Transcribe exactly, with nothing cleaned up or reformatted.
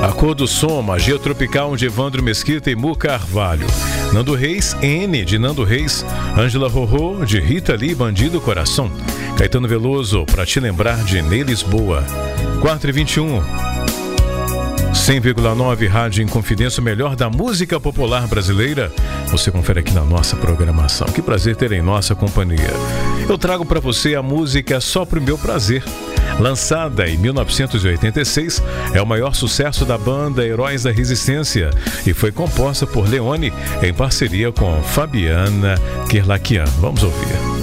A Cor do Som, Magia Tropical, de Evandro Mesquita e Mu Carvalho. Nando Reis, N, de Nando Reis. Ângela Rorô, de Rita Lee, Bandido Coração. Caetano Veloso, Pra Te Lembrar, de Ney Lisboa. quatro e vinte e um. cem vírgula nove Rádio Inconfidência, o melhor da música popular brasileira. Você confere aqui na nossa programação. Que prazer ter em nossa companhia. Eu trago para você a música Só Pro Meu Prazer. Lançada em mil novecentos e oitenta e seis, é o maior sucesso da banda Heróis da Resistência e foi composta por Leone em parceria com Fabiana Kerlakian. Vamos ouvir.